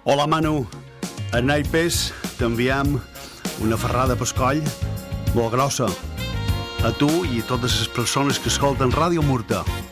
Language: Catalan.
Hola, Manu. A naipes t'enviem una ferrada pel coll molt grossa. A tu i a totes les persones que escolten Ràdio Murta.